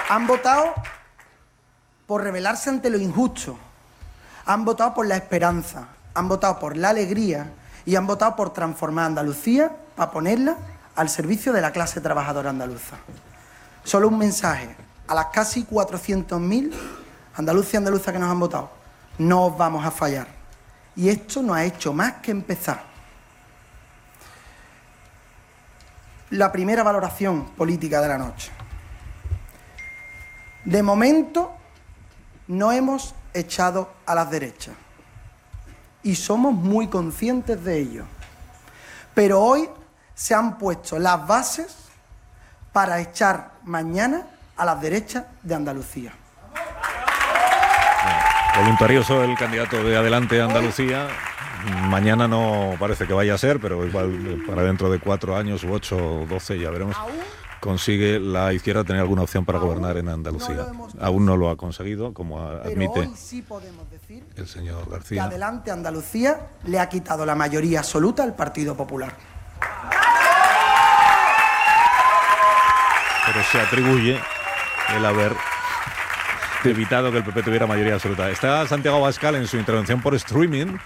Han votado por rebelarse ante lo injusto, han votado por la esperanza, han votado por la alegría y han votado por transformar Andalucía para ponerla al servicio de la clase trabajadora andaluza. Solo un mensaje a las casi 400.000 andaluces y andaluzas que nos han votado: no os vamos a fallar. Y esto no ha hecho más que empezar. La primera valoración política de la noche. De momento, no hemos echado a las derechas. Y somos muy conscientes de ello. Pero hoy se han puesto las bases para echar mañana a las derechas de Andalucía. Voluntarioso el candidato de Adelante Andalucía. Mañana no parece que vaya a ser, pero igual para dentro de 4 años u 8 o 12 ya veremos. Consigue la izquierda tener alguna opción para gobernar en Andalucía. Aún no lo ha conseguido, como admite hoy sí podemos decir el señor que García. Adelante Andalucía le ha quitado la mayoría absoluta al Partido Popular. Pero se atribuye el haber evitado que el PP tuviera mayoría absoluta. Está Santiago Abascal en su intervención por streaming.